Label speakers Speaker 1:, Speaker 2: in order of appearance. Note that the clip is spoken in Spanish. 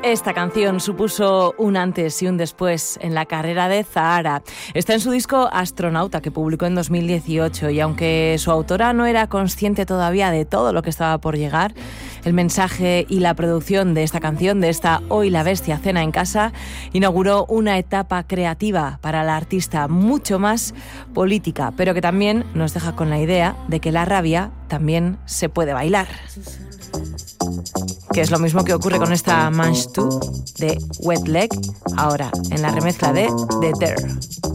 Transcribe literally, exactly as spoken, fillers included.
Speaker 1: Esta canción supuso un antes y un después en la carrera de Zahara. Está en su disco Astronauta, que publicó en dos mil dieciocho, y aunque su autora no era consciente todavía de todo lo que estaba por llegar, el mensaje y la producción de esta canción, de esta Hoy la Bestia cena en casa, inauguró una etapa creativa para la artista mucho más política, pero que también nos deja con la idea de que la rabia también se puede bailar. Que es lo mismo que ocurre con esta Manche dos de Wet Leg, ahora en la remezcla de The Dare.